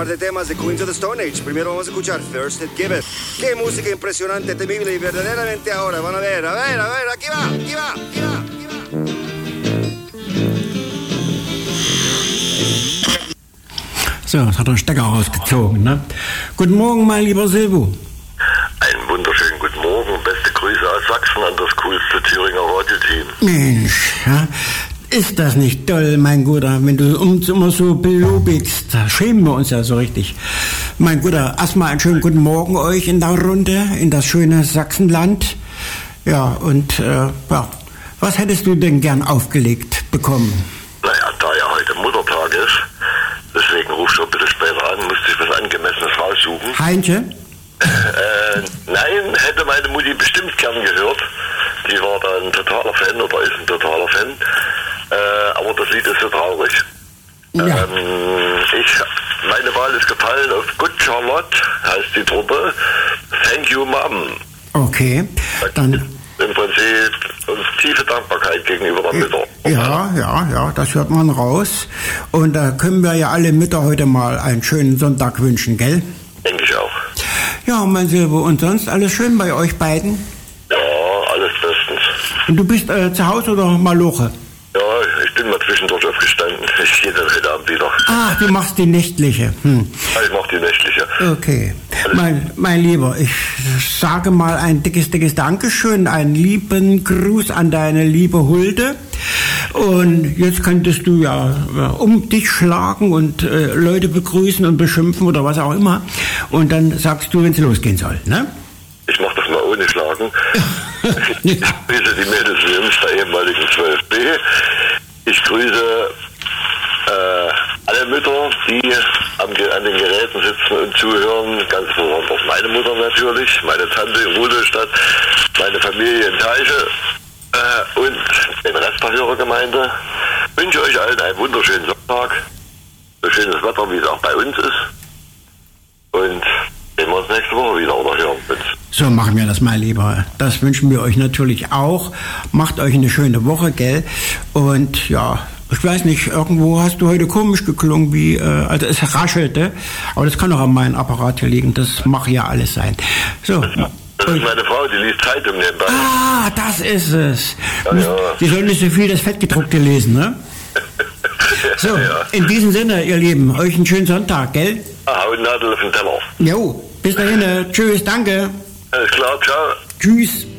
de temas de Queens of the Stone Age. Primero vamos a escuchar First It Give It. Qué música impresionante, temible y verdaderamente ahora. Van a ver, aquí va. So, das hat der Stecker rausgezogen, ne? Guten Morgen, mein lieber Silvo. Einen wunderschönen guten Morgen. Beste Grüße aus Sachsen an das coolste Thüringer Radioteam. Mensch, ja, ist das nicht toll, mein Guter, wenn du uns immer so belobigst. Da schämen wir uns ja so richtig. Mein Guter, erstmal einen schönen guten Morgen euch in der Runde, in das schöne Sachsenland. Ja, und was hättest du denn gern aufgelegt bekommen? Naja, da ja heute Muttertag ist, deswegen rufst du ein bisschen später an, musste ich was Angemessenes raussuchen. Heinche? Nein, hätte meine Mutti bestimmt gern gehört. Die war da ein totaler Fan oder ist ein totaler Fan. Aber das Lied ist so traurig. Ja. Meine Wahl ist gefallen auf Good Charlotte, heißt die Truppe. Thank you, Mom. Okay, dann... Im Prinzip uns tiefe Dankbarkeit gegenüber der Mütter. Ja, das hört man raus. Und da können wir ja alle Mütter heute mal einen schönen Sonntag wünschen, gell? Denke ich auch. Ja, mein Silvo, und sonst alles schön bei euch beiden? Ja, alles bestens. Und du bist zu Hause oder Maloche? Ja, ich bin mal zwischendurch aufgestanden. Ich gehe dann heute Abend wieder. Ah, du machst die nächtliche. Ja, ich mach die nächtliche. Okay. Mein Lieber, ich sage mal ein dickes Dankeschön, einen lieben Gruß an deine liebe Hulde. Und jetzt könntest du ja um dich schlagen und Leute begrüßen und beschimpfen oder was auch immer. Und dann sagst du, wenn es losgehen soll, ne? Ich mach das mal ohne Schlagen. Ich grüße die Mädels der ehemaligen 12b. Ich grüße alle Mütter, die an den Geräten sitzen und zuhören. Ganz besonders meine Mutter natürlich, meine Tante in Rudolstadt, meine Familie in Teiche und den Rest der Hörergemeinde. Ich wünsche euch allen einen wunderschönen Sonntag. So schönes Wetter, wie es auch bei uns ist. Und sehen wir uns nächste Woche wieder oder hören uns. So machen wir das, mein Lieber. Das wünschen wir euch natürlich auch. Macht euch eine schöne Woche, gell? Und ja, ich weiß nicht, irgendwo hast du heute komisch geklungen, wie, also es raschelte. Aber das kann doch an meinem Apparat hier liegen. Das mag ja alles sein. So. Das ist meine Frau, die liest Zeitung nebenbei. Ah, das ist es. Ja. Die sollen nicht so viel das Fettgedruckte lesen, ne? So, ja. In diesem Sinne, ihr Lieben, euch einen schönen Sonntag, gell? Hau Nadel auf den Teller. Jo, bis dahin, tschüss, danke. Alles klar, ciao. Tschüss.